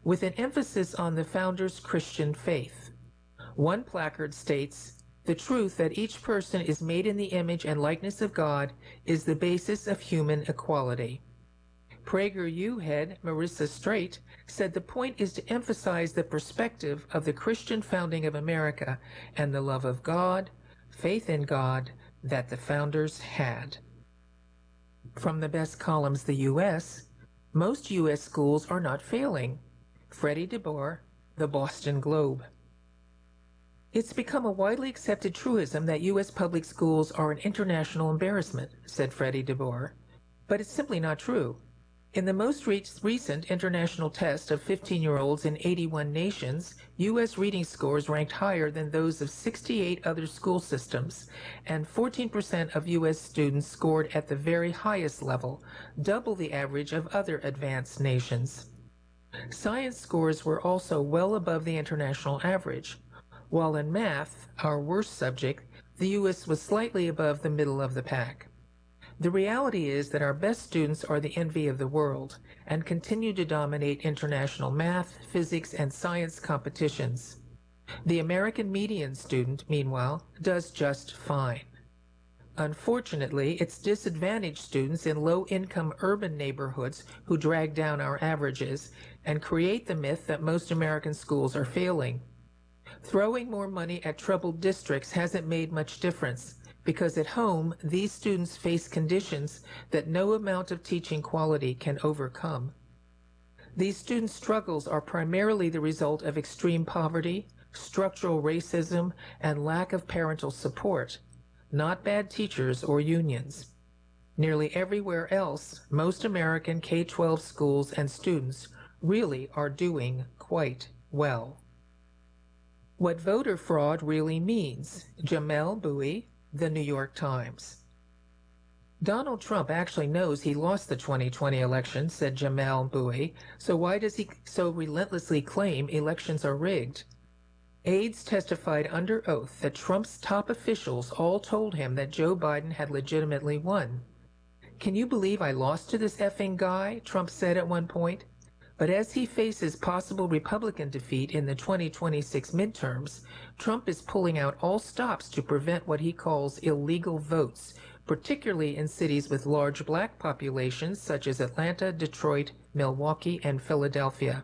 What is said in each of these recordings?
with an emphasis on the founders' Christian faith. One placard states, "The truth that each person is made in the image and likeness of God is the basis of human equality." PragerU head Marissa Straight said the point is to emphasize the perspective of the Christian founding of America and the love of God, faith in God, that the founders had. From the best columns, the U.S., most U.S. schools are not failing. Freddie DeBoer, The Boston Globe. It's become a widely accepted truism that U.S. public schools are an international embarrassment, said Freddie DeBoer. But it's simply not true. In the most recent international test of 15-year-olds in 81 nations, U.S. reading scores ranked higher than those of 68 other school systems, and 14% of U.S. students scored at the very highest level, double the average of other advanced nations. Science scores were also well above the international average, while in math, our worst subject, the U.S. was slightly above the middle of the pack. The reality is that our best students are the envy of the world and continue to dominate international math, physics, and science competitions. The American median student, meanwhile, does just fine. Unfortunately, it's disadvantaged students in low-income urban neighborhoods who drag down our averages and create the myth that most American schools are failing. Throwing more money at troubled districts hasn't made much difference, because at home, these students face conditions that no amount of teaching quality can overcome. These students' struggles are primarily the result of extreme poverty, structural racism, and lack of parental support, not bad teachers or unions. Nearly everywhere else, most American K-12 schools and students really are doing quite well. What voter fraud really means. Jamelle Bouie, The New York Times. Donald Trump actually knows he lost the 2020 election, said Jamelle Bouie, so why does he so relentlessly claim elections are rigged? Aides testified under oath that Trump's top officials all told him that Joe Biden had legitimately won. "Can you believe I lost to this effing guy?" Trump said at one point. But as he faces possible Republican defeat in the 2026 midterms, Trump is pulling out all stops to prevent what he calls illegal votes, particularly in cities with large black populations such as Atlanta, Detroit, Milwaukee, and Philadelphia.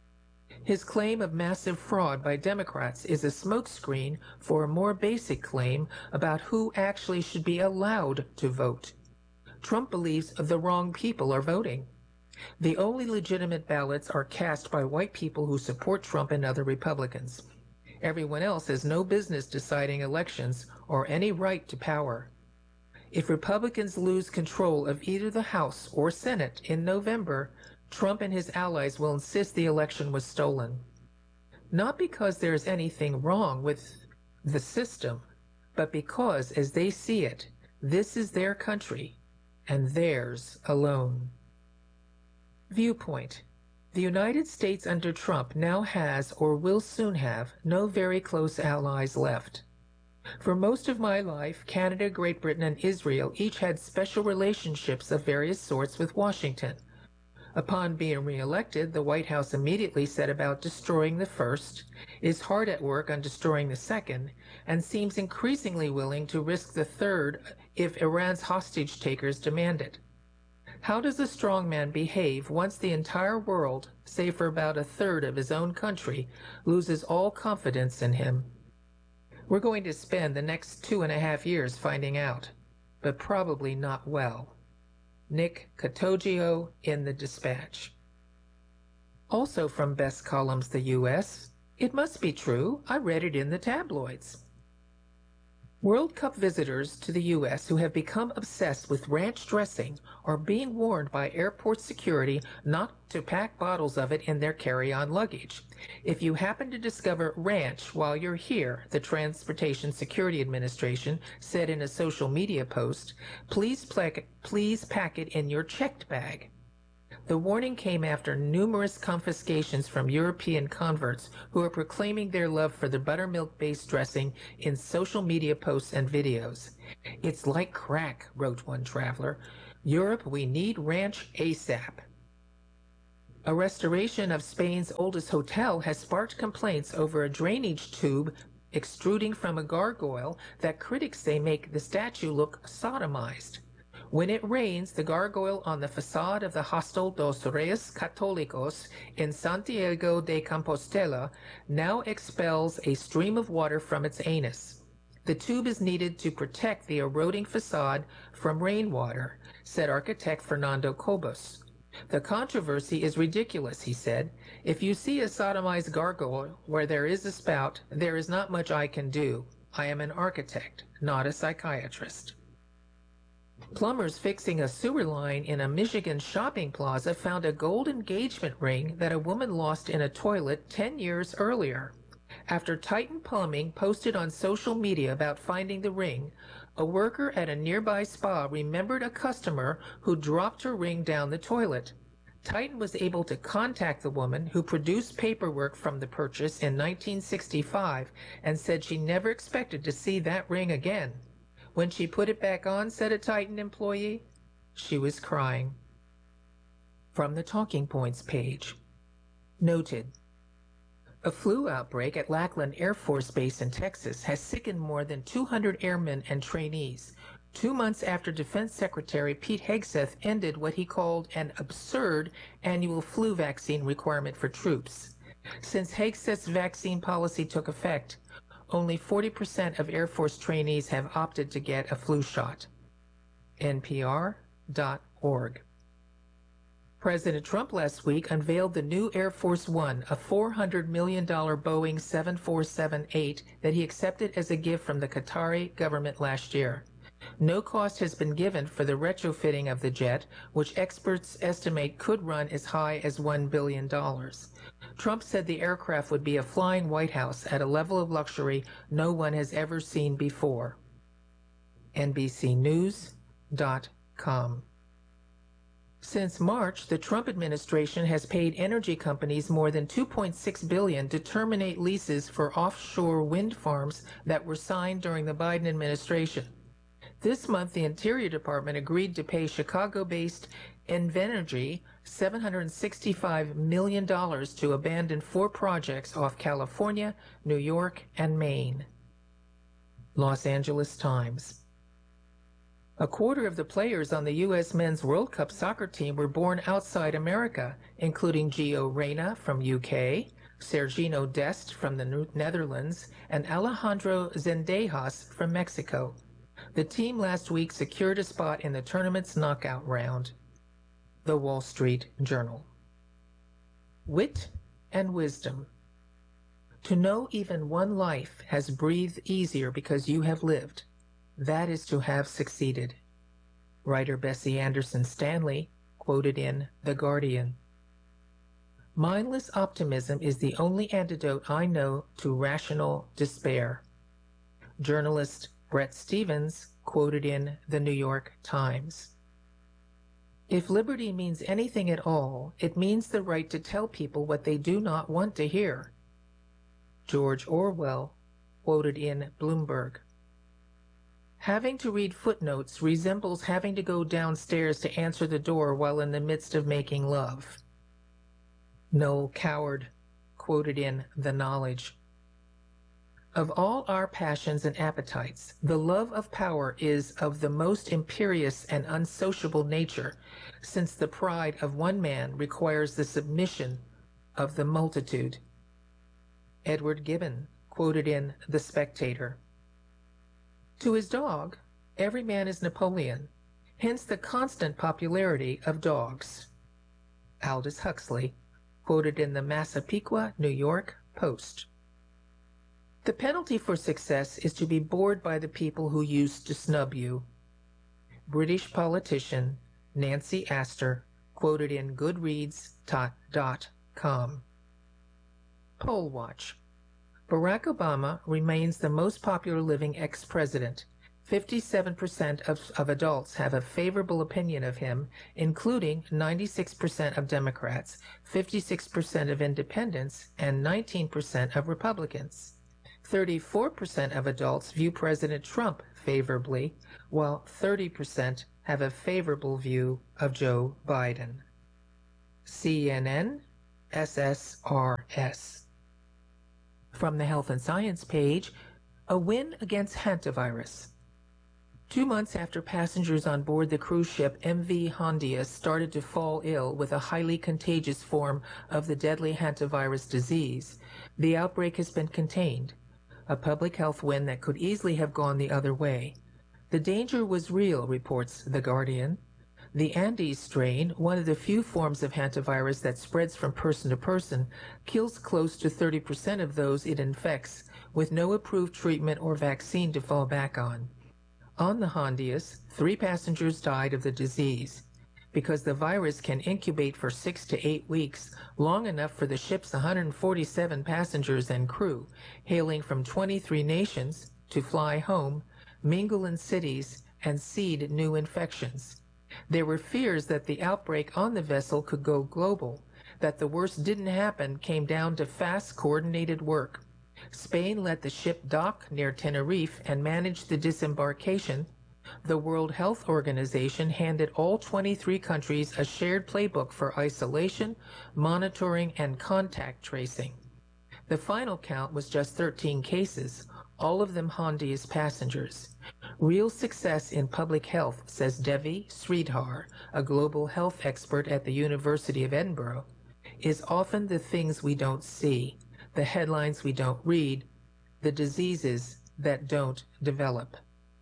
His claim of massive fraud by Democrats is a smokescreen for a more basic claim about who actually should be allowed to vote. Trump believes the wrong people are voting. The only legitimate ballots are cast by white people who support Trump and other Republicans. Everyone else has no business deciding elections or any right to power. If Republicans lose control of either the House or Senate in November, Trump and his allies will insist the election was stolen. Not because there is anything wrong with the system, but because, as they see it, this is their country and theirs alone. Viewpoint. The United States under Trump now has, or will soon have, no very close allies left. For most of my life, Canada, Great Britain, and Israel each had special relationships of various sorts with Washington. Upon being reelected, the White House immediately set about destroying the first, is hard at work on destroying the second, and seems increasingly willing to risk the third if Iran's hostage takers demand it. How does a strongman behave once the entire world, save for about a third of his own country, loses all confidence in him? We're going to spend the next 2.5 years finding out, but probably not well. Nick Catoggio in the Dispatch. Also from Best Columns, the U.S., it must be true, I read it in the tabloids. World Cup visitors to the U.S. who have become obsessed with ranch dressing are being warned by airport security not to pack bottles of it in their carry-on luggage. If you happen to discover ranch while you're here, the Transportation Security Administration said in a social media post, please pack it in your checked bag. The warning came after numerous confiscations from European converts who are proclaiming their love for the buttermilk-based dressing in social media posts and videos. It's like crack, wrote one traveler. Europe, we need ranch ASAP. A restoration of Spain's oldest hotel has sparked complaints over a drainage tube extruding from a gargoyle that critics say make the statue look sodomized. When it rains, the gargoyle on the facade of the Hostel dos Reyes Católicos in Santiago de Compostela now expels a stream of water from its anus. The tube is needed to protect the eroding facade from rainwater, said architect Fernando Cobos. The controversy is ridiculous, he said. If you see a sodomized gargoyle where there is a spout, there is not much I can do. I am an architect, not a psychiatrist. Plumbers fixing a sewer line in a Michigan shopping plaza found a gold engagement ring that a woman lost in a toilet 10 years earlier. After Titan Plumbing posted on social media about finding the ring, a worker at a nearby spa remembered a customer who dropped her ring down the toilet. Titan was able to contact the woman, who produced paperwork from the purchase in 1965 and said she never expected to see that ring again. When she put it back on, said a Titan employee, she was crying. From the Talking Points page. Noted. A flu outbreak at Lackland Air Force Base in Texas has sickened more than 200 airmen and trainees, 2 months after Defense Secretary Pete Hegseth ended what he called an absurd annual flu vaccine requirement for troops. Since Hegseth's vaccine policy took effect, only 40% of Air Force trainees have opted to get a flu shot. NPR.org. President Trump last week unveiled the new Air Force One, a $400 million Boeing 747-8 that he accepted as a gift from the Qatari government last year. No cost has been given for the retrofitting of the jet, which experts estimate could run as high as $1 billion. Trump said the aircraft would be a flying White House at a level of luxury no one has ever seen before. NBCnews.com. Since March, the Trump administration has paid energy companies more than $2.6 billion to terminate leases for offshore wind farms that were signed during the Biden administration. This month, the Interior Department agreed to pay Chicago-based Invenergy $765 million to abandon 4 projects off California, New York, and Maine. Los Angeles Times. A quarter of the players on the U.S. Men's World Cup soccer team were born outside America, including Gio Reyna from UK, Sergino Dest from the Netherlands, and Alejandro Zendejas from Mexico. The team last week secured a spot in the tournament's knockout round. The Wall Street Journal. Wit and wisdom. To know even one life has breathed easier because you have lived. That is to have succeeded. Writer Bessie Anderson Stanley, quoted in The Guardian. Mindless optimism is the only antidote I know to rational despair. Journalist Bret Stephens, quoted in The New York Times. If liberty means anything at all, it means the right to tell people what they do not want to hear. George Orwell, quoted in Bloomberg. Having to read footnotes resembles having to go downstairs to answer the door while in the midst of making love. Noel Coward, quoted in The Knowledge. Of all our passions and appetites, the love of power is of the most imperious and unsociable nature, since the pride of one man requires the submission of the multitude. Edward Gibbon, quoted in The Spectator. To his dog, every man is Napoleon, hence the constant popularity of dogs. Aldous Huxley, quoted in the Massapequa, New York Post. The penalty for success is to be bored by the people who used to snub you. British politician Nancy Astor, quoted in Goodreads.com. Poll Watch. Barack Obama remains the most popular living ex-president. 57% of adults have a favorable opinion of him, including 96% of Democrats, 56% of independents, and 19% of Republicans. 34% of adults view President Trump favorably, while 30% have a favorable view of Joe Biden. CNN, SSRS. From the Health and Science page, a win against hantavirus. 2 months after passengers on board the cruise ship MV Hondius started to fall ill with a highly contagious form of the deadly hantavirus disease, the outbreak has been contained, a public health win that could easily have gone the other way. The danger was real, reports The Guardian. The Andes strain, one of the few forms of hantavirus that spreads from person to person, kills close to 30% of those it infects, with no approved treatment or vaccine to fall back on. On the Hondius, 3 passengers died of the disease. Because the virus can incubate for 6 to 8 weeks, long enough for the ship's 147 passengers and crew, hailing from 23 nations, to fly home, mingle in cities, and seed new infections. There were fears that the outbreak on the vessel could go global, that the worst didn't happen came down to fast, coordinated work. Spain let the ship dock near Tenerife and managed the disembarkation. The World Health Organization handed all 23 countries a shared playbook for isolation, monitoring, and contact tracing. The final count was just 13 cases, all of them Hondius passengers. Real success in public health, says Devi Sridhar, a global health expert at the University of Edinburgh, is often the things we don't see, the headlines we don't read, the diseases that don't develop.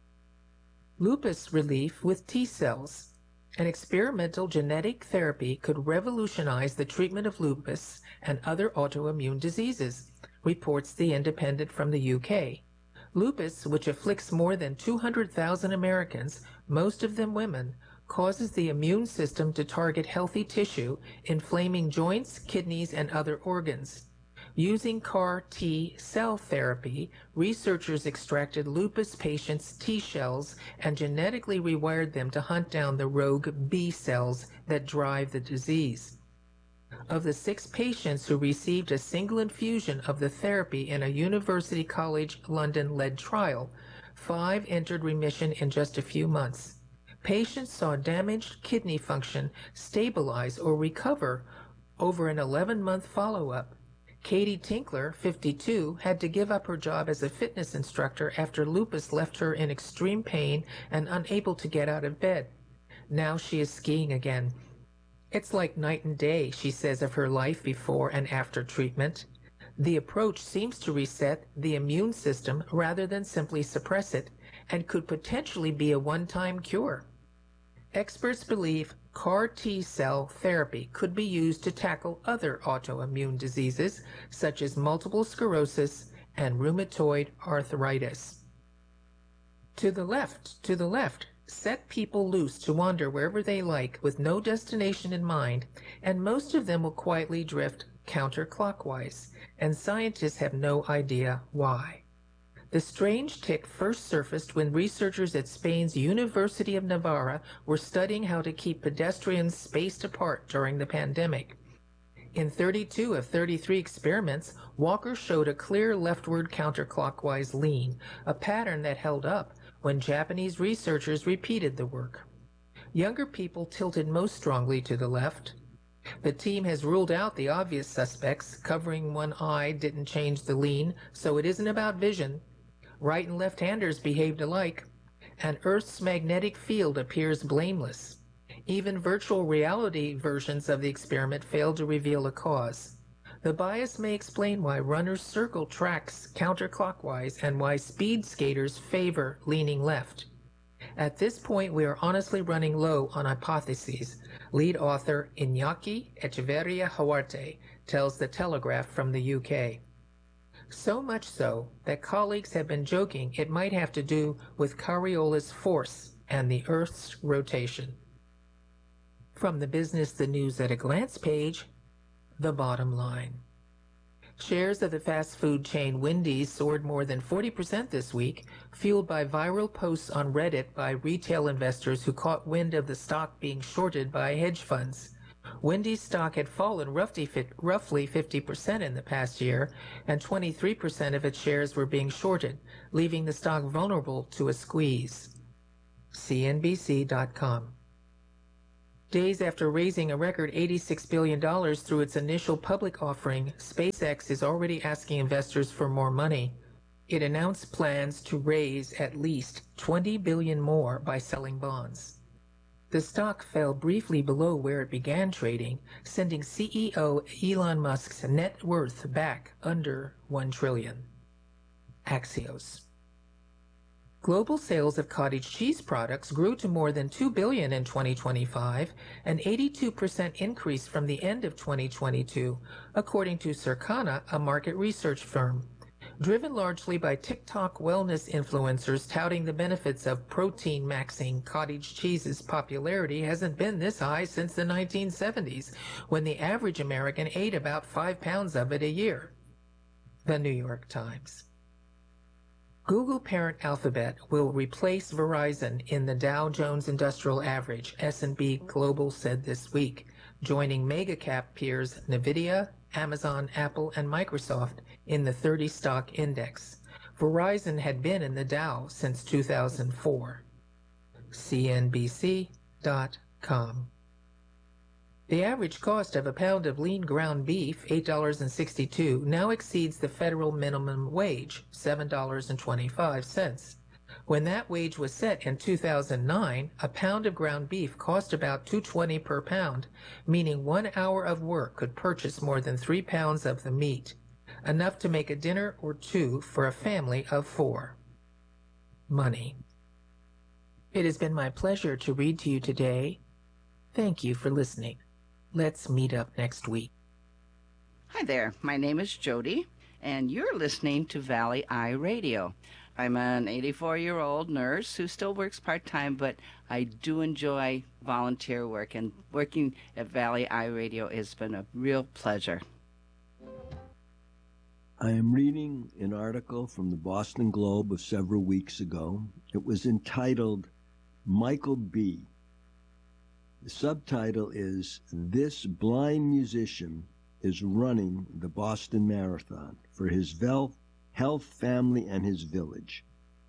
Lupus relief with T cells. An experimental genetic therapy could revolutionize the treatment of lupus and other autoimmune diseases, reports The Independent from the UK. Lupus, which afflicts more than 200,000 Americans, most of them women, causes the immune system to target healthy tissue, inflaming joints, kidneys, and other organs. Using CAR T cell therapy, researchers extracted lupus patients' T cells and genetically rewired them to hunt down the rogue B cells that drive the disease. Of the 6 patients who received a single infusion of the therapy in a University College London-led trial, 5 entered remission in just a few months. Patients saw damaged kidney function stabilize or recover over an 11-month follow-up. Katie Tinkler, 52, had to give up her job as a fitness instructor after lupus left her in extreme pain and unable to get out of bed. Now she is skiing again. It's like night and day, she says of her life before and after treatment. The approach seems to reset the immune system rather than simply suppress it, and could potentially be a one-time cure. Experts believe CAR T-cell therapy could be used to tackle other autoimmune diseases, such as multiple sclerosis and rheumatoid arthritis. To the left, set people loose to wander wherever they like with no destination in mind, and most of them will quietly drift counterclockwise, and scientists have no idea why. The strange tic first surfaced when researchers at Spain's University of Navarra were studying how to keep pedestrians spaced apart during the pandemic. In 32 of 33 experiments, walkers showed a clear leftward counterclockwise lean, a pattern that held up when Japanese researchers repeated the work. Younger people tilted most strongly to the left. The team has ruled out the obvious suspects. Covering one eye didn't change the lean, so it isn't about vision. Right and left-handers behaved alike, and Earth's magnetic field appears blameless. Even virtual reality versions of the experiment failed to reveal a cause. The bias may explain why runners circle tracks counterclockwise and why speed skaters favor leaning left. At this point, we are honestly running low on hypotheses, lead author Iñaki Echeverria Huarte tells The Telegraph from the UK. So much so that colleagues have been joking it might have to do with Coriolis force and the Earth's rotation. From the Business the News at a Glance page, the bottom line. Shares of the fast food chain Wendy's soared more than 40% this week, fueled by viral posts on Reddit by retail investors who caught wind of the stock being shorted by hedge funds. Wendy's stock had fallen roughly 50% in the past year, and 23% of its shares were being shorted, leaving the stock vulnerable to a squeeze. CNBC.com. Days after raising a record $86 billion through its initial public offering, SpaceX is already asking investors for more money. It announced plans to raise at least $20 billion more by selling bonds. The stock fell briefly below where it began trading, sending CEO Elon Musk's net worth back under $1 trillion. Axios. Global sales of cottage cheese products grew to more than $2 billion in 2025, an 82% increase from the end of 2022, according to Circana, a market research firm. Driven largely by TikTok wellness influencers touting the benefits of protein maxing, cottage cheese's popularity hasn't been this high since the 1970s, when the average American ate about 5 pounds of it a year. The New York Times. Google parent Alphabet will replace Verizon in the Dow Jones Industrial Average, S&P Global said this week, joining mega-cap peers NVIDIA, Amazon, Apple, and Microsoft in the 30 stock index. Verizon had been in the Dow since 2004. CNBC.com. The average cost of a pound of lean ground beef, $8.62, now exceeds the federal minimum wage, $7.25. When that wage was set in 2009, a pound of ground beef cost about $2.20 per pound, meaning 1 hour of work could purchase more than 3 pounds of the meat, enough to make a dinner or two for a family of 4. Money. It has been my pleasure to read to you today. Thank you for listening. Let's meet up next week. Hi there, my name is Jody, and you're listening to Valley Eye Radio. I'm an 84-year-old nurse who still works part-time, but I do enjoy volunteer work, and working at Valley Eye Radio has been a real pleasure. I am reading an article from the Boston Globe of several weeks ago. It was entitled, Michael B. The subtitle is, This Blind Musician is Running the Boston Marathon for his health, family, and his village.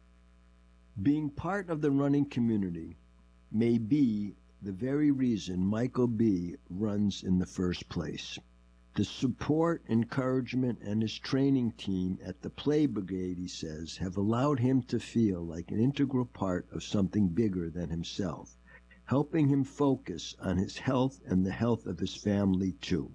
Being part of the running community may be the very reason Michael B. runs in the first place. The support, encouragement, and his training team at the Play Brigade, he says, have allowed him to feel like an integral part of something bigger than himself, helping him focus on his health and the health of his family too.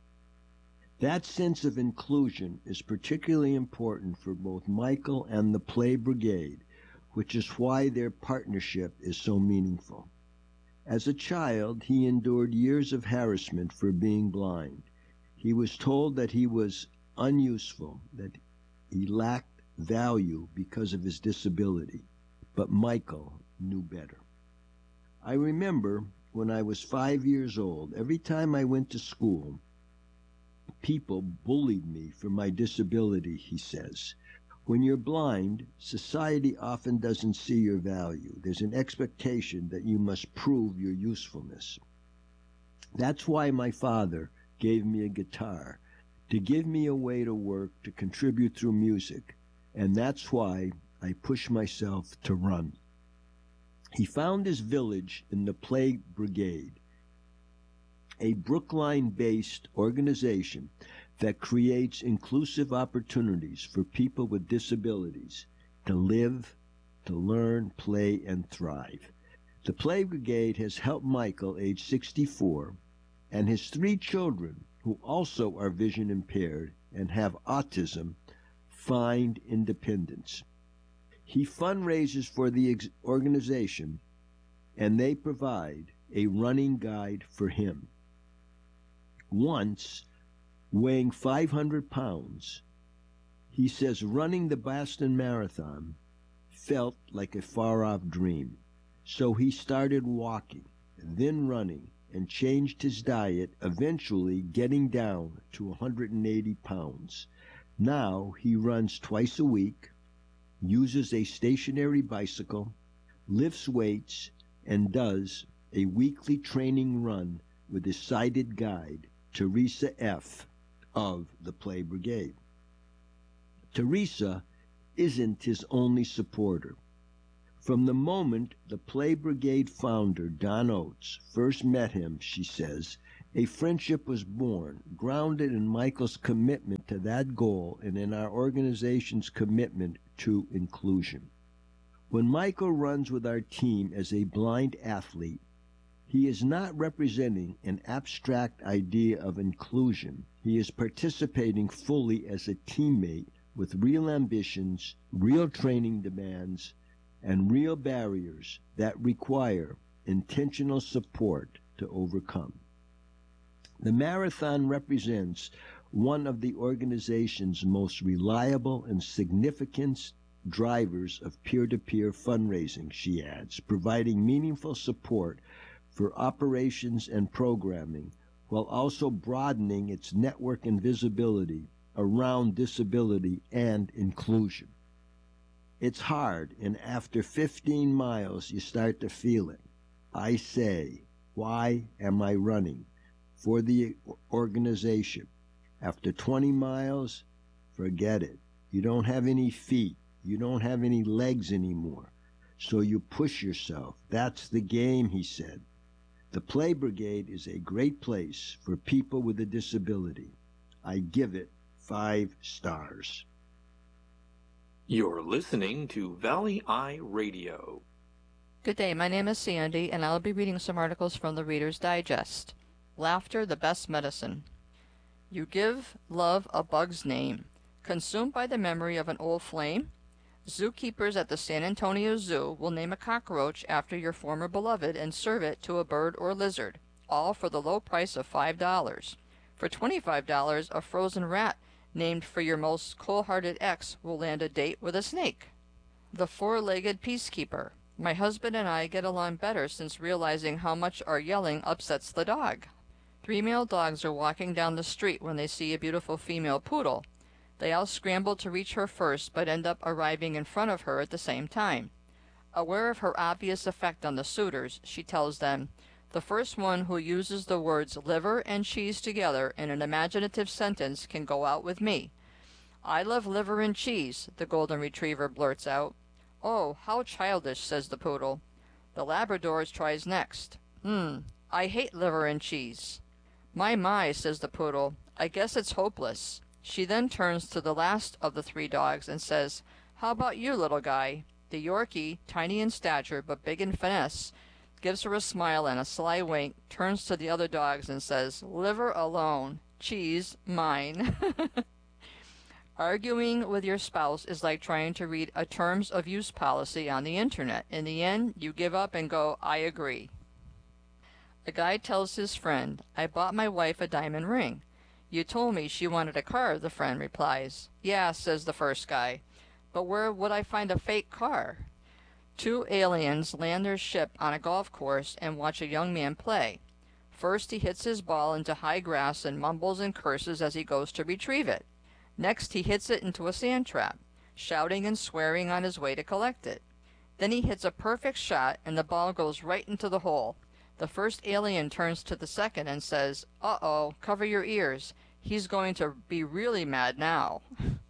That sense of inclusion is particularly important for both Michael and the Play Brigade, which is why their partnership is so meaningful. As a child, he endured years of harassment for being blind. He was told that he was unuseful, that he lacked value because of his disability, but Michael knew better. I remember when I was 5 years old, every time I went to school, people bullied me for my disability, he says. When you're blind, society often doesn't see your value. There's an expectation that you must prove your usefulness. That's why my father gave me a guitar, to give me a way to work, to contribute through music, and that's why I push myself to run. He found his village in the Play Brigade, a Brookline-based organization that creates inclusive opportunities for people with disabilities to live, to learn, play, and thrive. The Play Brigade has helped Michael, age 64, and his 3 children, who also are vision impaired and have autism, find independence. He fundraises for the organization, and they provide a running guide for him. Once, weighing 500 pounds, he says running the Boston Marathon felt like a far-off dream. So he started walking, then running, and changed his diet, eventually getting down to 180 pounds. Now he runs twice a week, uses a stationary bicycle, lifts weights, and does a weekly training run with his sighted guide, Teresa F. of the Play Brigade. Teresa isn't his only supporter. From the moment the Play Brigade founder, Don Oates, first met him, she says, a friendship was born, grounded in Michael's commitment to that goal and in our organization's commitment to inclusion. When Michael runs with our team as a blind athlete, he is not representing an abstract idea of inclusion. He is participating fully as a teammate with real ambitions, real training demands, and real barriers that require intentional support to overcome. The marathon represents one of the organization's most reliable and significant drivers of peer-to-peer fundraising, she adds, providing meaningful support for operations and programming while also broadening its network and visibility around disability and inclusion. It's hard, and after 15 miles you start to feel it. I say, why am I running? For the organization. After 20 miles, forget it. You don't have any feet. You don't have any legs anymore. So you push yourself. That's the game, he said. The Play Brigade is a great place for people with a disability. I give it 5 stars. You're listening to Valley Eye Radio. Good day, my name is Sandy, and I'll be reading some articles from the Reader's Digest. Laughter, the best medicine. You give love a bug's name. Consumed by the memory of an old flame? Zookeepers at the San Antonio Zoo will name a cockroach after your former beloved and serve it to a bird or lizard, all for the low price of $5. For $25, a frozen rat named for your most cold-hearted ex will land a date with a snake. The Four-Legged Peacekeeper. My husband and I get along better since realizing how much our yelling upsets the dog. 3 male dogs are walking down the street when they see a beautiful female poodle. They all scramble to reach her first, but end up arriving in front of her at the same time. Aware of her obvious effect on the suitors, she tells them, "The first one who uses the words liver and cheese together in an imaginative sentence can go out with me." "I love liver and cheese," the golden retriever blurts out. "Oh, how childish," says the poodle. The Labrador tries next. I hate liver and cheese." My, says the poodle, "I guess it's hopeless." She then turns to the last of the 3 dogs and says, "How about you, little guy?" The Yorkie, tiny in stature but big in finesse, gives her a smile and a sly wink, turns to the other dogs and says, "Liver alone, cheese mine." Arguing with your spouse is like trying to read a terms of use policy on the internet. In the end, you give up and go, "I agree." A guy tells his friend, "I bought my wife a diamond ring." "You told me she wanted a car," the friend replies. "Yeah," says the first guy, "but where would I find a fake car?" 2 aliens land their ship on a golf course and watch a young man play. First he hits his ball into high grass and mumbles and curses as he goes to retrieve it. Next he hits it into a sand trap, shouting and swearing on his way to collect it. Then he hits a perfect shot and the ball goes right into the hole. The first alien turns to the second and says, "Uh-oh, cover your ears. He's going to be really mad now."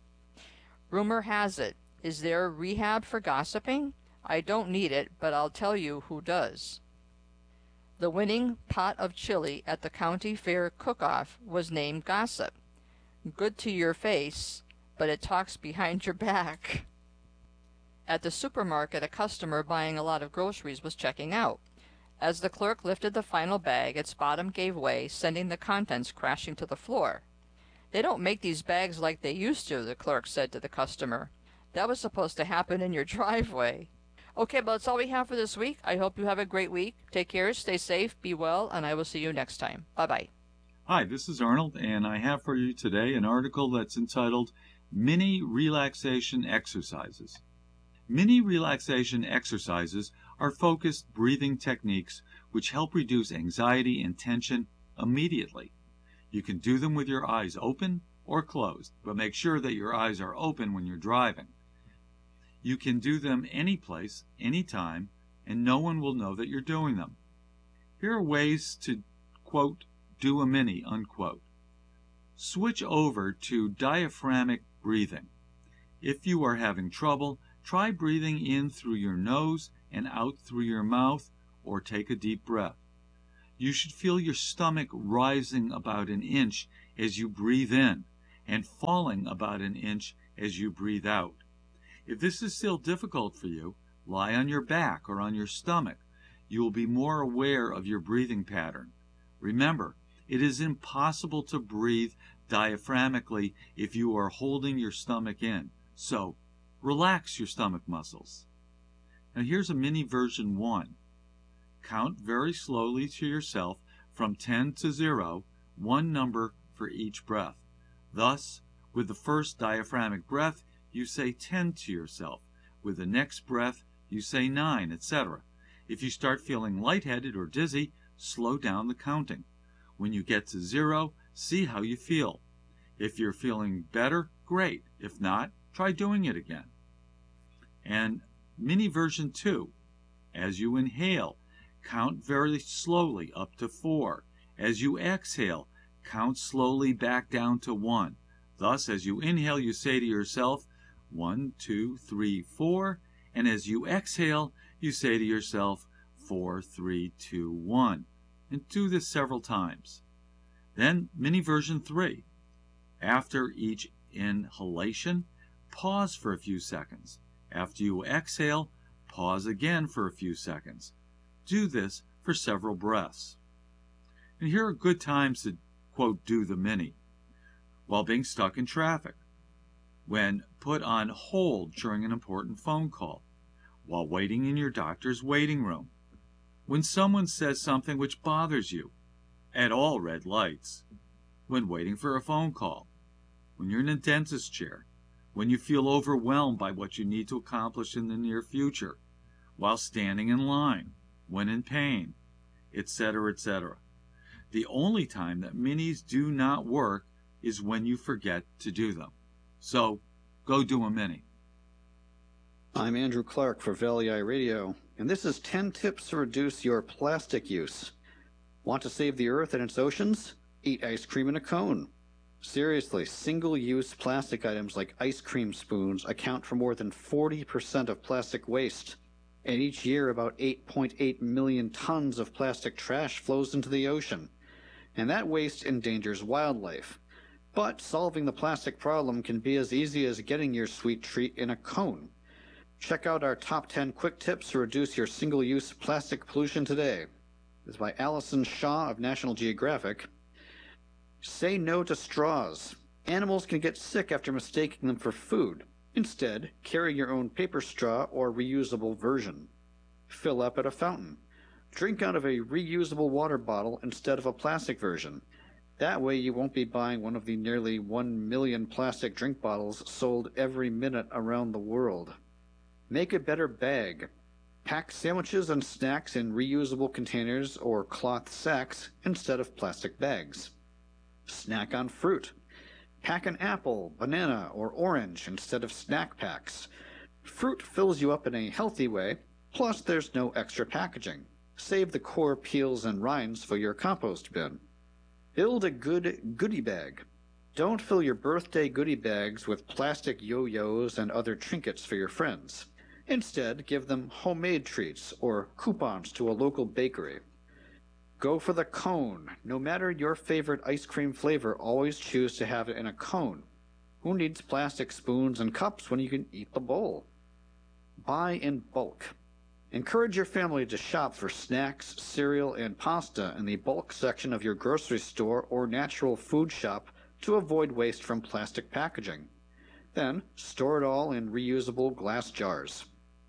Rumor has it, is there rehab for gossiping? I don't need it, but I'll tell you who does. The winning pot of chili at the county fair cook-off was named Gossip. Good to your face, but it talks behind your back. At the supermarket, a customer buying a lot of groceries was checking out. As the clerk lifted the final bag, its bottom gave way, sending the contents crashing to the floor. "They don't make these bags like they used to," the clerk said to the customer. "That was supposed to happen in your driveway." Okay, but that's all we have for this week. I hope you have a great week. Take care, stay safe, be well, and I will see you next time. Bye-bye. Hi, this is Arnold, and I have for you today an article that's entitled Mini Relaxation Exercises. Mini relaxation exercises are focused breathing techniques which help reduce anxiety and tension immediately. You can do them with your eyes open or closed, but make sure that your eyes are open when you're driving. You can do them any place, anytime, and no one will know that you're doing them. Here are ways to, quote, do a mini, unquote. Switch over to diaphragmatic breathing. If you are having trouble, Try breathing in through your nose and out through your mouth, or take a deep breath. You should feel your stomach rising about an inch as you breathe in and falling about an inch as you breathe out. If this is still difficult for you, lie on your back or on your stomach. You will be more aware of your breathing pattern. Remember, it is impossible to breathe diaphragmically if you are holding your stomach in. So, relax your stomach muscles. Now here's a mini version 1. Count very slowly to yourself from 10 to 0, one number for each breath. Thus, with the first diaphragmic breath, you say 10 to yourself. With the next breath, you say 9, etc. If you start feeling lightheaded or dizzy, slow down the counting. When you get to 0, see how you feel. If you're feeling better, great. If not, try doing it again. And mini version 2. As you inhale, count very slowly up to 4. As you exhale, count slowly back down to 1. Thus, as you inhale, you say to yourself, 1, 2, 3, 4. And as you exhale, you say to yourself, 4, 3, 2, 1. And do this several times. Then, mini version 3. After each inhalation, pause for a few seconds. After you exhale, pause again for a few seconds. Do this for several breaths. And here are good times to, quote, do the mini. While being stuck in traffic. When put on hold during an important phone call. While waiting in your doctor's waiting room. When someone says something which bothers you. At all red lights. When waiting for a phone call. When you're in a dentist chair. When you feel overwhelmed by what you need to accomplish in the near future. While standing in line. When in pain. Etc., etc. The only time that minis do not work is when you forget to do them. So, go do a mini. I'm Andrew Clark for Valley Eye Radio, and this is 10 tips to reduce your plastic use. Want to save the earth and its oceans? Eat ice cream in a cone. Seriously, single-use plastic items like ice cream spoons account for more than 40% of plastic waste. And each year, about 8.8 million tons of plastic trash flows into the ocean. And that waste endangers wildlife. But solving the plastic problem can be as easy as getting your sweet treat in a cone. Check out our top 10 quick tips to reduce your single-use plastic pollution today. This is by Allison Shaw of National Geographic. Say no to straws. Animals can get sick after mistaking them for food. Instead, carry your own paper straw or reusable version. Fill up at a fountain. Drink out of a reusable water bottle instead of a plastic version. That way you won't be buying one of the nearly 1 million plastic drink bottles sold every minute around the world. Make a better bag. Pack sandwiches and snacks in reusable containers or cloth sacks instead of plastic bags. Snack on fruit. Pack an apple, banana, or orange instead of snack packs. Fruit fills you up in a healthy way, plus there's no extra packaging. Save the core peels and rinds for your compost bin. Build a good goodie bag. Don't fill your birthday goodie bags with plastic yo-yos and other trinkets for your friends. Instead, give them homemade treats or coupons to a local bakery. Go for the cone. No matter your favorite ice cream flavor, always choose to have it in a cone. Who needs plastic spoons and cups when you can eat the bowl? Buy in bulk. Encourage your family to shop for snacks, cereal, and pasta in the bulk section of your grocery store or natural food shop to avoid waste from plastic packaging. Then, store it all in reusable glass jars.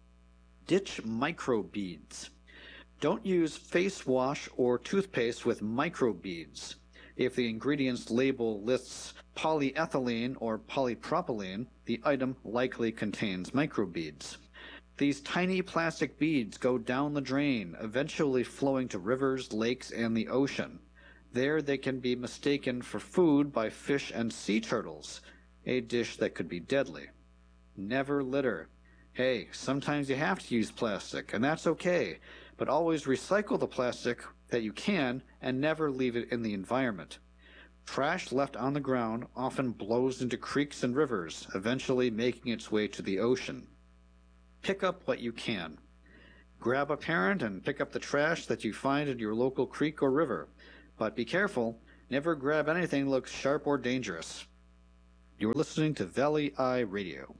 Ditch microbeads. Don't use face wash or toothpaste with microbeads. If the ingredients label lists polyethylene or polypropylene, the item likely contains microbeads. These tiny plastic beads go down the drain, eventually flowing to rivers, lakes, and the ocean. There they can be mistaken for food by fish and sea turtles, a dish that could be deadly. Never litter. Hey, sometimes you have to use plastic, and that's okay, but always recycle the plastic that you can and never leave it in the environment. Trash left on the ground often blows into creeks and rivers, eventually making its way to the ocean. Pick up what you can. Grab a parent and pick up the trash that you find in your local creek or river. But be careful, never grab anything that looks sharp or dangerous. You're listening to Valley Eye Radio.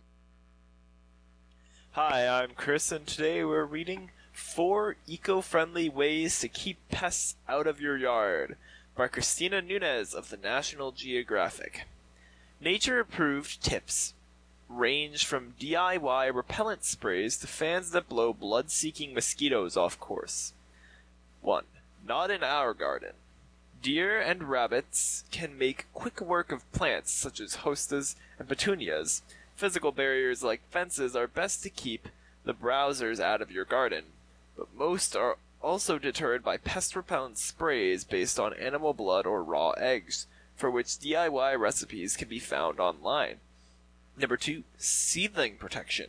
Hi, I'm Chris, and today we're reading 4 Eco-Friendly Ways to Keep Pests Out of Your Yard by Christina Nunez of the National Geographic. Nature-approved tips range from DIY repellent sprays to fans that blow blood-seeking mosquitoes off course. 1. Not in our garden. Deer and rabbits can make quick work of plants such as hostas and petunias. Physical barriers like fences are best to keep the browsers out of your garden, but most are also deterred by pest repellent sprays based on animal blood or raw eggs, for which DIY recipes can be found online. Number 2. Seedling protection.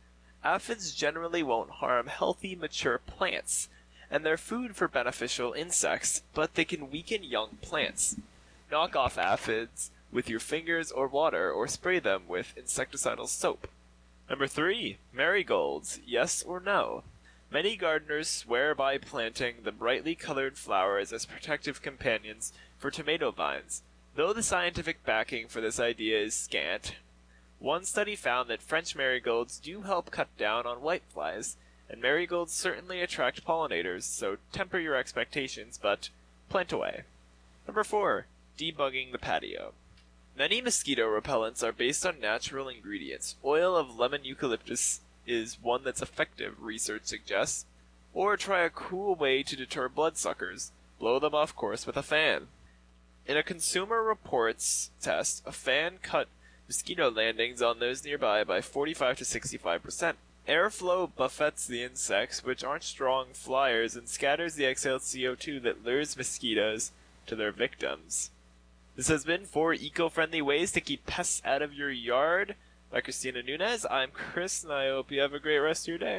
Aphids generally won't harm healthy, mature plants, and they're food for beneficial insects, but they can weaken young plants. Knock off aphids with your fingers or water, or spray them with insecticidal soap. Number 3. Marigolds. Yes or no? Many gardeners swear by planting the brightly colored flowers as protective companions for tomato vines, though the scientific backing for this idea is scant. One study found that French marigolds do help cut down on whiteflies, and marigolds certainly attract pollinators, so temper your expectations, but plant away. Number 4. Debugging the patio. Many mosquito repellents are based on natural ingredients. Oil of lemon eucalyptus is one that's effective, research suggests. Or try a cool way to deter bloodsuckers. Blow them off course with a fan. In a Consumer Reports test, a fan cut mosquito landings on those nearby by 45 to 65%. Airflow buffets the insects, which aren't strong flyers, and scatters the exhaled CO2 that lures mosquitoes to their victims. This has been 4 Eco-Friendly Ways to Keep Pests Out of Your Yard by Christina Nunez. I'm Chris, and I hope you have a great rest of your day.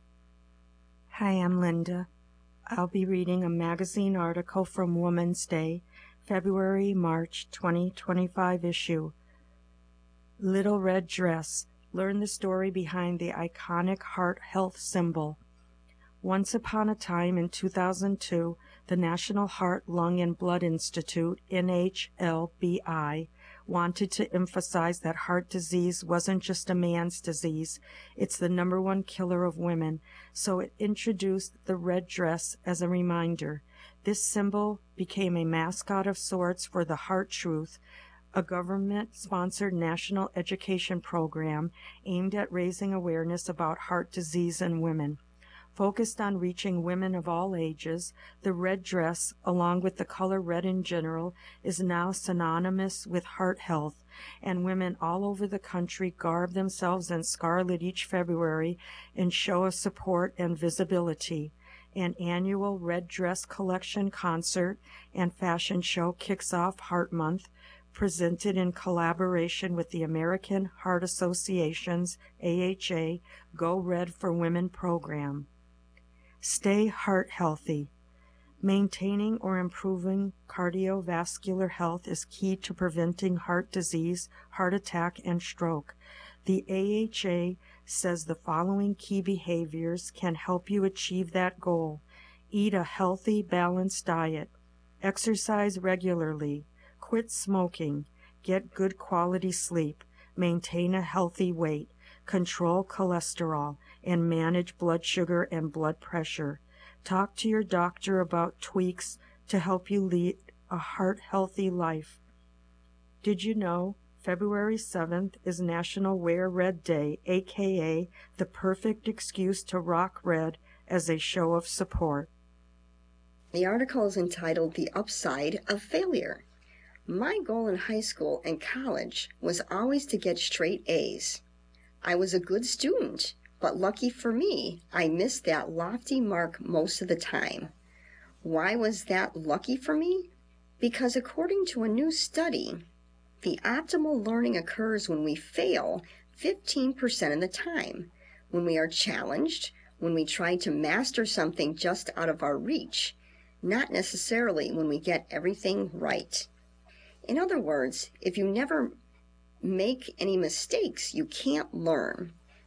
Hi, I'm Linda. I'll be reading a magazine article from Women's Day, February-March 2025 issue. Little Red Dress. Learn the story behind the iconic heart health symbol. Once upon a time in 2002, the National Heart, Lung, and Blood Institute, NHLBI, wanted to emphasize that heart disease wasn't just a man's disease, it's the #1 killer of women, so it introduced the red dress as a reminder. This symbol became a mascot of sorts for the Heart Truth, a government-sponsored national education program aimed at raising awareness about heart disease in women. Focused on reaching women of all ages, the red dress, along with the color red in general, is now synonymous with heart health, and women all over the country garb themselves in scarlet each February in show of support and visibility. An annual red dress collection concert and fashion show kicks off Heart Month, presented in collaboration with the American Heart Association's AHA Go Red for Women program. Stay heart healthy. Maintaining or improving cardiovascular health is key to preventing heart disease, heart attack, and stroke. The AHA says the following key behaviors can help you achieve that goal. Eat a healthy, balanced diet. Exercise regularly. Quit smoking. Get good quality sleep. Maintain a healthy weight. Control cholesterol, and manage blood sugar and blood pressure. Talk to your doctor about tweaks to help you lead a heart-healthy life. Did you know February 7th is National Wear Red Day, aka the perfect excuse to rock red as a show of support? The article is entitled The Upside of Failure. My goal in high school and college was always to get straight A's. I was a good student, but lucky for me, I missed that lofty mark most of the time. Why was that lucky for me? Because according to a new study, the optimal learning occurs when we fail 15% of the time, when we are challenged, when we try to master something just out of our reach, not necessarily when we get everything right. In other words, if you never make any mistakes, you can't learn.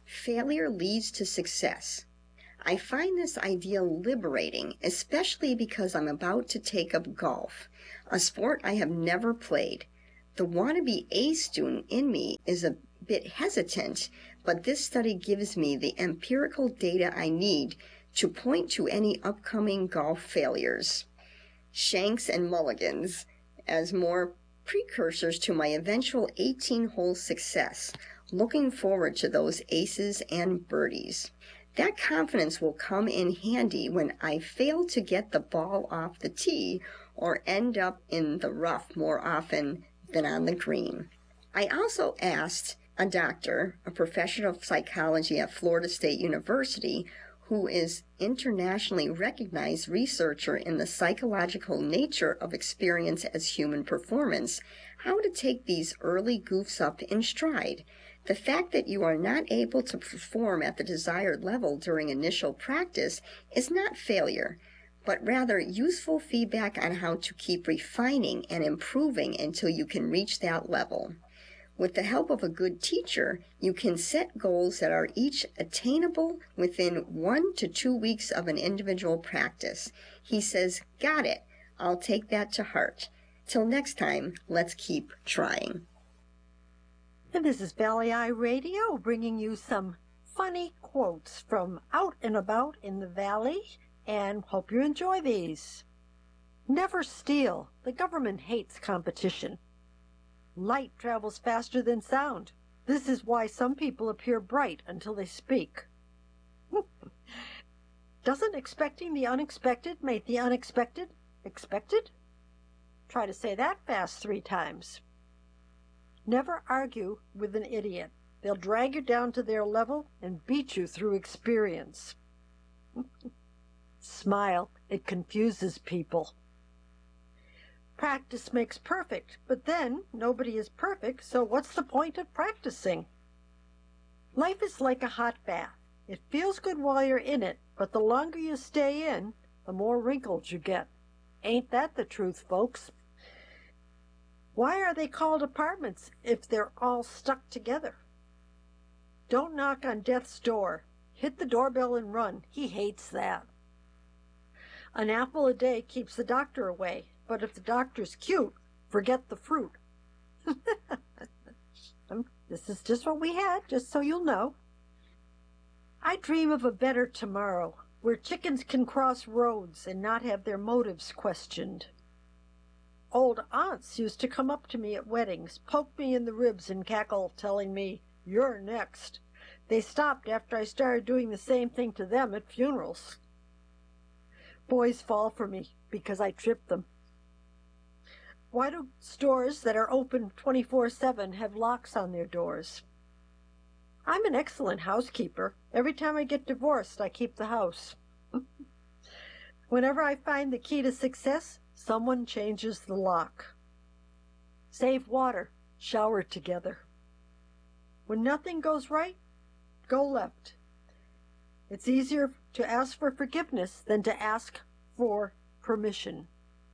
failure leads to success. I find this idea liberating, especially because I'm about to take up golf, a sport I have never played. The wannabe A student in me is a bit hesitant, but this study gives me the empirical data I need to point to any upcoming golf failures, shanks and mulligans, as more precursors to my eventual 18-hole success. Looking forward to those aces and birdies. That confidence will come in handy when I fail to get the ball off the tee or end up in the rough more often than on the green. I also asked a doctor, a professor of psychology at Florida State University, who is internationally recognized researcher in the psychological nature of experience as human performance, how to take these early goofs up in stride. The fact that you are not able to perform at the desired level during initial practice is not failure, but rather useful feedback on how to keep refining and improving until you can reach that level. With the help of a good teacher, you can set goals that are each attainable within 1 to 2 weeks of an individual practice. He says, "Got it. I'll take that to heart. Till next time, let's keep trying." And this is Valley Eye Radio, bringing you some funny quotes from out and about in the valley, and hope you enjoy these. Never steal. The government hates competition. Light travels faster than sound. This is why some people appear bright until they speak. Doesn't expecting the unexpected make the unexpected expected? Try to say that fast 3 times. Never argue with an idiot. They'll drag you down to their level and beat you through experience. Smile. It confuses people. Practice makes perfect, but then nobody is perfect, so what's the point of practicing? Life is like a hot bath. It feels good while you're in it, but the longer you stay in, the more wrinkles you get. Ain't that the truth, folks? Why are they called apartments if they're all stuck together? Don't knock on death's door. Hit the doorbell and run. He hates that. An apple a day keeps the doctor away, but if the doctor's cute, forget the fruit. This is just what we had, just so you'll know. I dream of a better tomorrow, where chickens can cross roads and not have their motives questioned. Old aunts used to come up to me at weddings, poke me in the ribs and cackle, telling me, "You're next." They stopped after I started doing the same thing to them at funerals. Boys fall for me because I trip them. Why do stores that are open 24/7 have locks on their doors? I'm an excellent housekeeper. Every time I get divorced, I keep the house. Whenever I find the key to success, someone changes the lock. Save water. Shower together. When nothing goes right, go left. It's easier to ask for forgiveness than to ask for permission.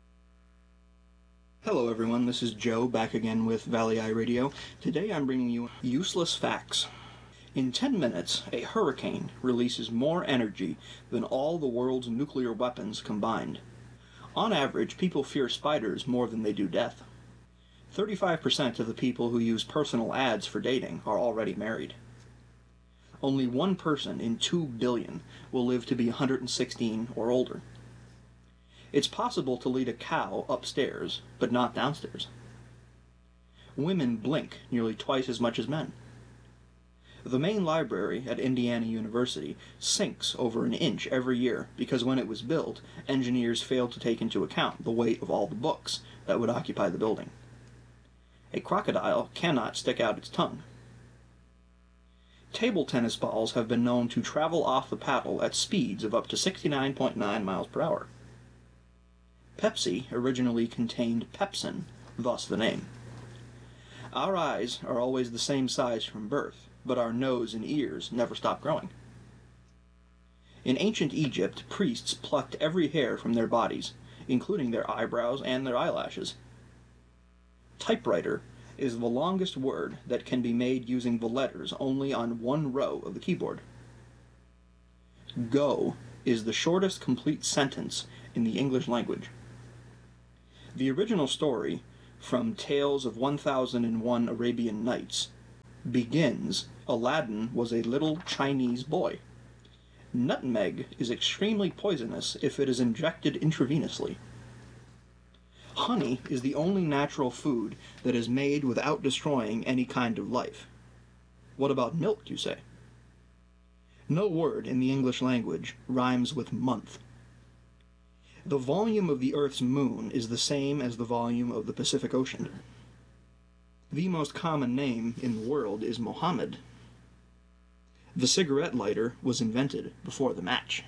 Hello everyone, this is Joe back again with Valley Eye Radio. Today I'm bringing you useless facts. In 10 minutes, a hurricane releases more energy than all the world's nuclear weapons combined. On average, people fear spiders more than they do death. 35% of the people who use personal ads for dating are already married. Only 1 person in 2 billion will live to be 116 or older. It's possible to lead a cow upstairs, but not downstairs. Women blink nearly twice as much as men. The main library at Indiana University sinks over an inch every year because when it was built, engineers failed to take into account the weight of all the books that would occupy the building. A crocodile cannot stick out its tongue. Table tennis balls have been known to travel off the paddle at speeds of up to 69.9 miles per hour. Pepsi originally contained pepsin, thus the name. Our eyes are always the same size from birth, but our nose and ears never stop growing. In ancient Egypt, priests plucked every hair from their bodies, including their eyebrows and their eyelashes. Typewriter is the longest word that can be made using the letters only on one row of the keyboard. Go is the shortest complete sentence in the English language. The original story, from Tales of 1001 Arabian Nights, begins, Aladdin was a little Chinese boy. Nutmeg is extremely poisonous if it is injected intravenously. Honey is the only natural food that is made without destroying any kind of life. What about milk, you say? No word in the English language rhymes with month. The volume of the Earth's moon is the same as the volume of the Pacific Ocean. The most common name in the world is Mohammed. The cigarette lighter was invented before the match.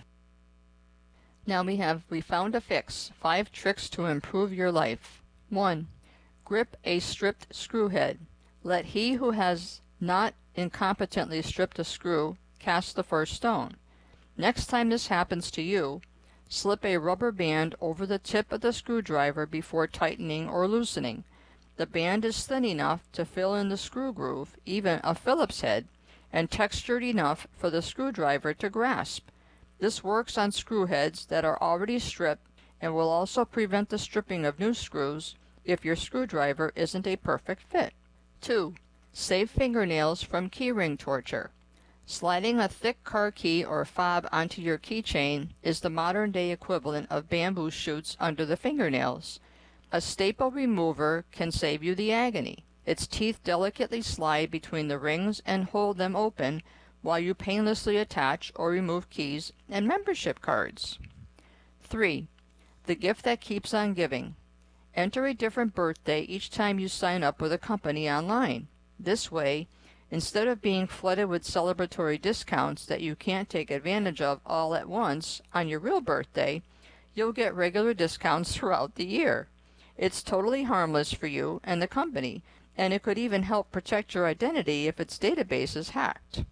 Now we found a fix. 5 tricks to improve your life. 1. Grip a stripped screw head. Let he who has not incompetently stripped a screw cast the first stone. Next time this happens to you, slip a rubber band over the tip of the screwdriver before tightening or loosening. The band is thin enough to fill in the screw groove, even a Phillips head, and textured enough for the screwdriver to grasp. This works on screw heads that are already stripped and will also prevent the stripping of new screws if your screwdriver isn't a perfect fit. 2. Save fingernails from keyring torture. Sliding a thick car key or fob onto your keychain is the modern-day equivalent of bamboo shoots under the fingernails. A staple remover can save you the agony. Its teeth delicately slide between the rings and hold them open while you painlessly attach or remove keys and membership cards. 3. The gift that keeps on giving. Enter a different birthday each time you sign up with a company online. This way, instead of being flooded with celebratory discounts that you can't take advantage of all at once on your real birthday, you'll get regular discounts throughout the year. It's totally harmless for you and the company, and it could even help protect your identity if its database is hacked.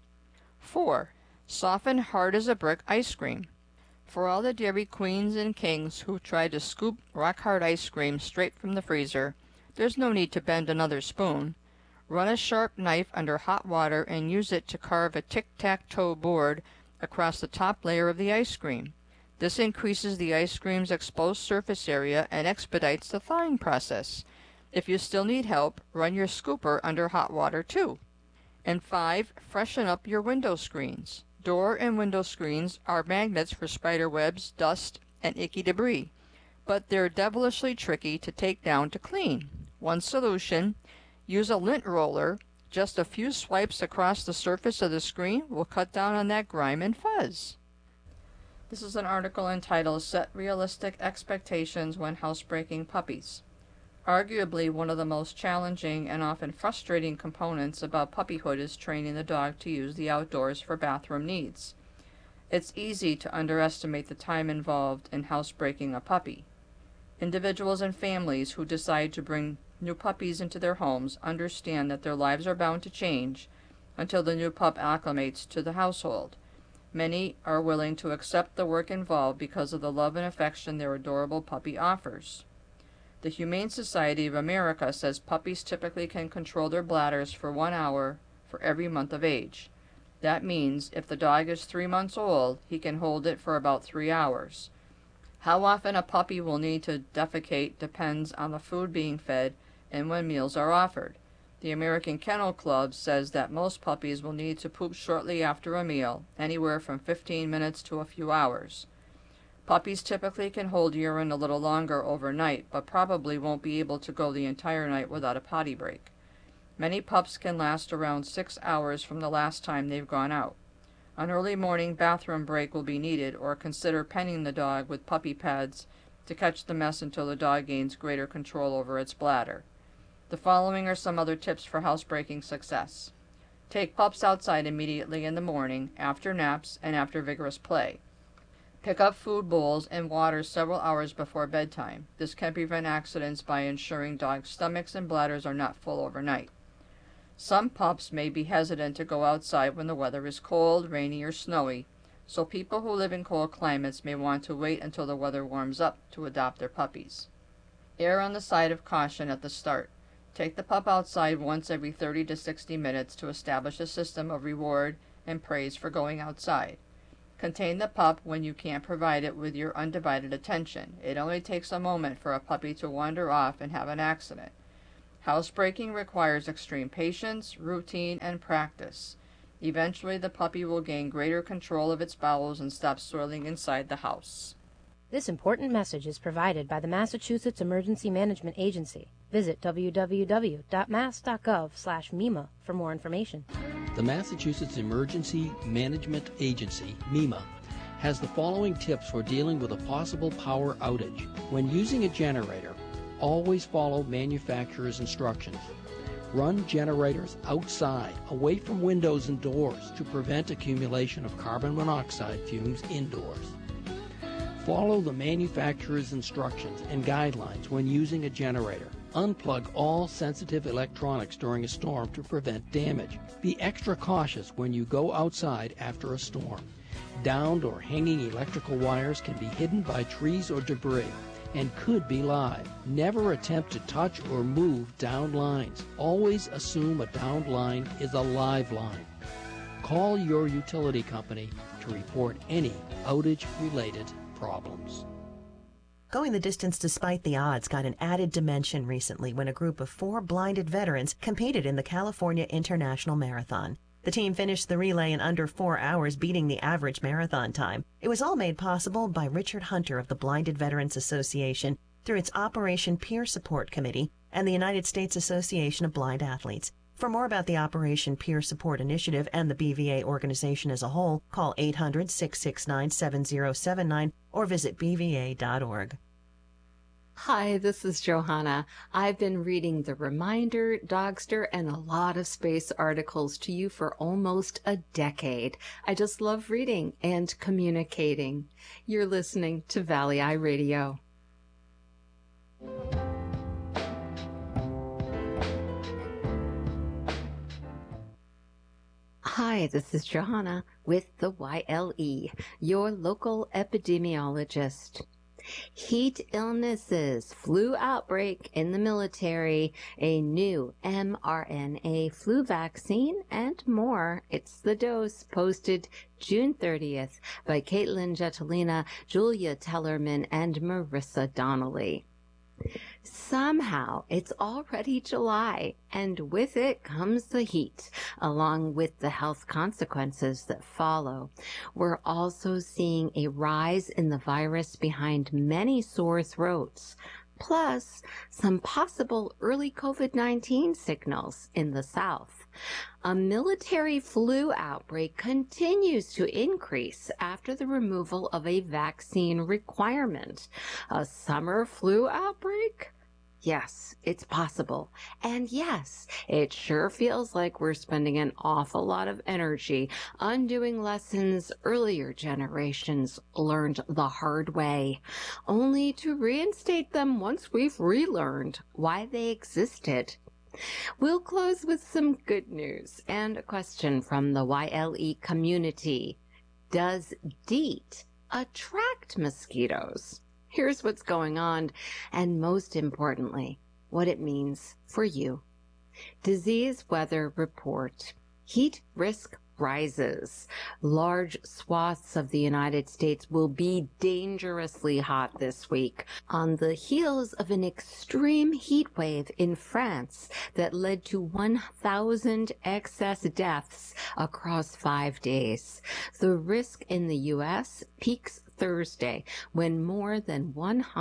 4. Soften hard as a brick ice cream. For all the Dairy Queens and Kings who try to scoop rock-hard ice cream straight from the freezer, there's no need to bend another spoon. Run a sharp knife under hot water and use it to carve a tic-tac-toe board across the top layer of the ice cream. This increases the ice cream's exposed surface area and expedites the thawing process. If you still need help, run your scooper under hot water too. And 5. Freshen up your window screens. Door and window screens are magnets for spider webs, dust, and icky debris, but they're devilishly tricky to take down to clean. One solution: use a lint roller. Just a few swipes across the surface of the screen will cut down on that grime and fuzz. This is an article entitled Set Realistic Expectations When Housebreaking Puppies. Arguably one of the most challenging and often frustrating components about puppyhood is training the dog to use the outdoors for bathroom needs. It's easy to underestimate the time involved in housebreaking a puppy. Individuals and families who decide to bring new puppies into their homes understand that their lives are bound to change until the new pup acclimates to the household. Many are willing to accept the work involved because of the love and affection their adorable puppy offers. The Humane Society of America says puppies typically can control their bladders for 1 hour for every month of age. That means if the dog is 3 months old, he can hold it for about 3 hours. How often a puppy will need to defecate depends on the food being fed and when meals are offered. The American Kennel Club says that most puppies will need to poop shortly after a meal, anywhere from 15 minutes to a few hours. Puppies typically can hold urine a little longer overnight, but probably won't be able to go the entire night without a potty break. Many pups can last around 6 hours from the last time they've gone out. An early morning bathroom break will be needed, or consider penning the dog with puppy pads to catch the mess until the dog gains greater control over its bladder. The following are some other tips for housebreaking success. Take pups outside immediately in the morning, after naps, and after vigorous play. Pick up food bowls and water several hours before bedtime. This can prevent accidents by ensuring dogs' stomachs and bladders are not full overnight. Some pups may be hesitant to go outside when the weather is cold, rainy, or snowy, so people who live in cold climates may want to wait until the weather warms up to adopt their puppies. Err on the side of caution at the start. Take the pup outside once every 30 to 60 minutes to establish a system of reward and praise for going outside. Contain the pup when you can't provide it with your undivided attention. It only takes a moment for a puppy to wander off and have an accident. Housebreaking requires extreme patience, routine, and practice. Eventually, the puppy will gain greater control of its bowels and stop soiling inside the house. This important message is provided by the Massachusetts Emergency Management Agency. Visit www.mass.gov/MEMA for more information. The Massachusetts Emergency Management Agency, MEMA, has the following tips for dealing with a possible power outage. When using a generator, always follow manufacturer's instructions. Run generators outside, away from windows and doors, to prevent accumulation of carbon monoxide fumes indoors. Follow the manufacturer's instructions and guidelines when using a generator. Unplug all sensitive electronics during a storm to prevent damage. Be extra cautious when you go outside after a storm. Downed or hanging electrical wires can be hidden by trees or debris and could be live. Never attempt to touch or move downed lines. Always assume a downed line is a live line. Call your utility company to report any outage-related problems. Going the distance despite the odds got an added dimension recently when a group of 4 blinded veterans competed in the California International Marathon. The team finished the relay in under 4 hours, beating the average marathon time. It was all made possible by Richard Hunter of the Blinded Veterans Association through its Operation Peer Support Committee and the United States Association of Blind Athletes. For more about the Operation Peer Support Initiative and the BVA organization as a whole, call 800-669-7079 or visit bva.org. Hi, this is Johanna. I've been reading The Reminder, Dogster, and a lot of space articles to you for almost a decade. I just love reading and communicating. You're listening to Valley Eye Radio. Hi, this is Johanna with the YLE, your local epidemiologist. Heat illnesses, flu outbreak in the military, a new mRNA flu vaccine, and more. It's the Dose, posted June 30th by Caitlin Jetelina, Julia Tellerman, and Marissa Donnelly. Somehow, it's already July, and with it comes the heat, along with the health consequences that follow. We're also seeing a rise in the virus behind many sore throats, plus some possible early COVID-19 signals in the South. A military flu outbreak continues to increase after the removal of a vaccine requirement. A summer flu outbreak? Yes, it's possible. And yes, it sure feels like we're spending an awful lot of energy undoing lessons earlier generations learned the hard way, only to reinstate them once we've relearned why they existed. We'll close with some good news and a question from the YLE community. Does DEET attract mosquitoes? Here's what's going on, and most importantly, what it means for you. Disease Weather Report. Heat risk rises. Large swaths of the United States will be dangerously hot this week on the heels of an extreme heat wave in France that led to 1,000 excess deaths across 5 days. The risk in the U.S. peaks Thursday, when more than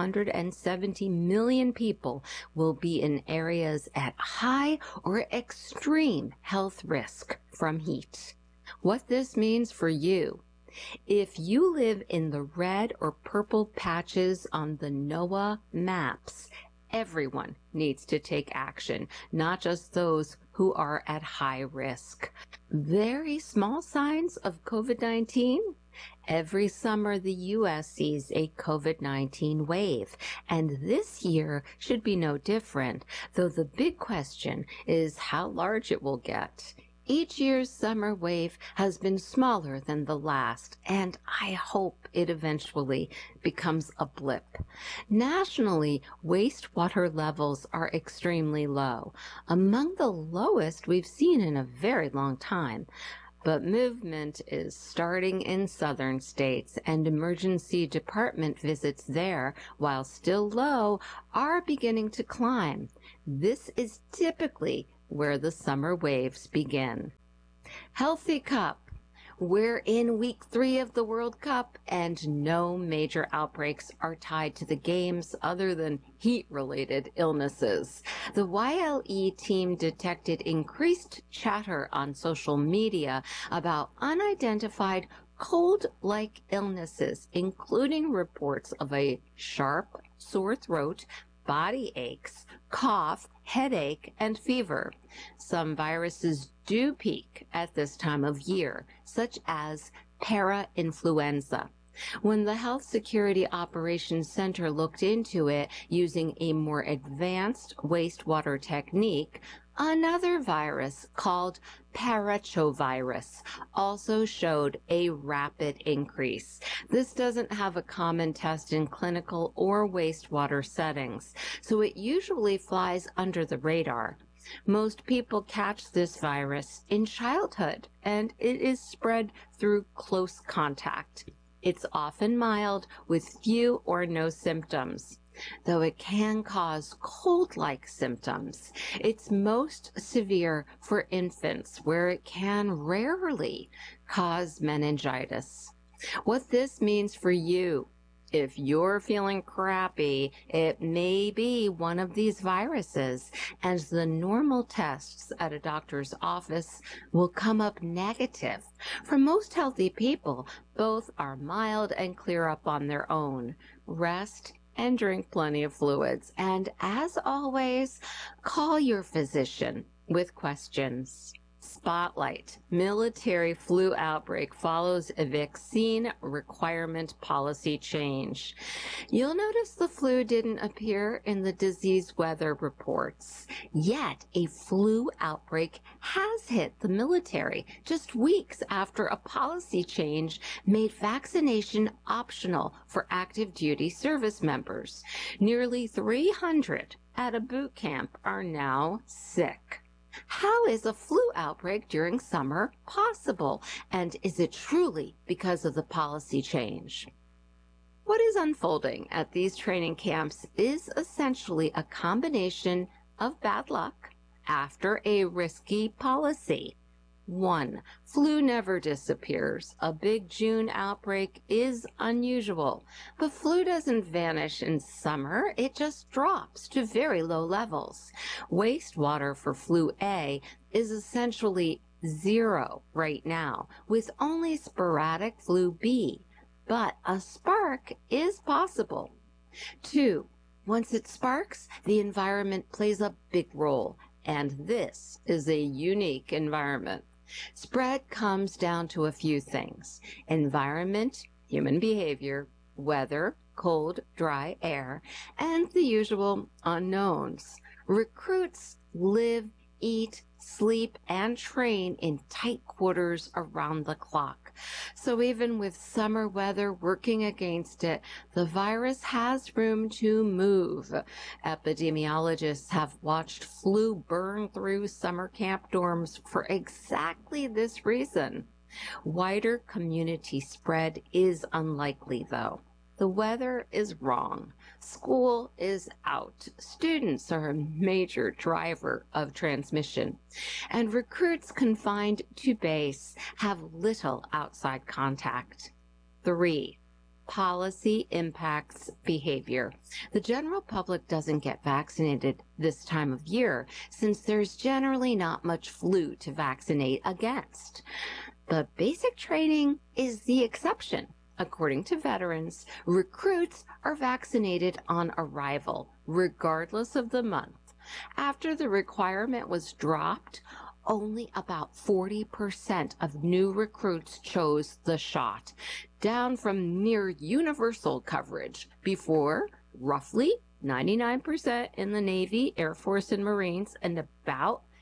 170 million people will be in areas at high or extreme health risk from heat. What this means for you: if you live in the red or purple patches on the NOAA maps, everyone needs to take action, not just those who are at high risk. Very small signs of COVID-19? Every summer, the U.S. sees a COVID-19 wave, and this year should be no different, though the big question is how large it will get. Each year's summer wave has been smaller than the last, and I hope it eventually becomes a blip. Nationally, wastewater levels are extremely low, among the lowest we've seen in a very long time. But movement is starting in southern states, and emergency department visits there, while still low, are beginning to climb. This is typically where the summer waves begin. Healthy Cup. We're in week 3 of the World Cup, and no major outbreaks are tied to the games other than heat-related illnesses. The YLE team detected increased chatter on social media about unidentified cold-like illnesses, including reports of a sharp, sore throat, body aches, cough, headache, and fever. Some viruses do peak at this time of year, such as parainfluenza. When the Health Security Operations Center looked into it using a more advanced wastewater technique, another virus called parachovirus also showed a rapid increase. This doesn't have a common test in clinical or wastewater settings, so it usually flies under the radar. Most people catch this virus in childhood, and it is spread through close contact. It's often mild with few or no symptoms. Though it can cause cold-like symptoms, it's most severe for infants, where it can rarely cause meningitis. What this means for you: if you're feeling crappy, it may be one of these viruses, and the normal tests at a doctor's office will come up negative. For most healthy people, both are mild and clear up on their own. Rest and drink plenty of fluids. And as always, call your physician with questions. Spotlight. Military flu outbreak follows a vaccine requirement policy change. You'll notice the flu didn't appear in the disease weather reports. Yet a flu outbreak has hit the military just weeks after a policy change made vaccination optional for active duty service members. Nearly 300 at a boot camp are now sick. How is a flu outbreak during summer possible? And is it truly because of the policy change? What is unfolding at these training camps is essentially a combination of bad luck after a risky policy. 1. Flu never disappears. A big June outbreak is unusual, but flu doesn't vanish in summer. It just drops to very low levels. Wastewater for flu A is essentially 0 right now, with only sporadic flu B, but a spark is possible. 2. Once it sparks, the environment plays a big role, and this is a unique environment. Spread comes down to a few things: environment, human behavior, weather, cold, dry air, and the usual unknowns. Recruits live, eat, sleep, and train in tight quarters around the clock. So even with summer weather working against it, the virus has room to move. Epidemiologists have watched flu burn through summer camp dorms for exactly this reason. Wider community spread is unlikely, though. The weather is wrong. School is out. Students are a major driver of transmission. And recruits confined to base have little outside contact. 3. Policy impacts behavior. The general public doesn't get vaccinated this time of year since there's generally not much flu to vaccinate against. But basic training is the exception. According to veterans, recruits are vaccinated on arrival, regardless of the month. After the requirement was dropped, only about 40% of new recruits chose the shot, down from near universal coverage before roughly 99% in the Navy, Air Force, and Marines, and about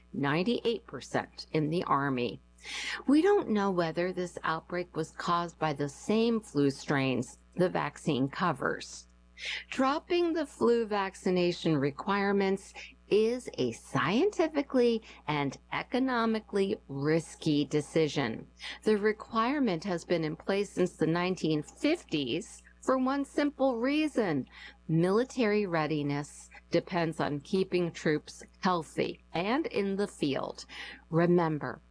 98% in the Army. We don't know whether this outbreak was caused by the same flu strains the vaccine covers. Dropping the flu vaccination requirements is a scientifically and economically risky decision. The requirement has been in place since the 1950s for one simple reason: military readiness depends on keeping troops healthy and in the field. Remember,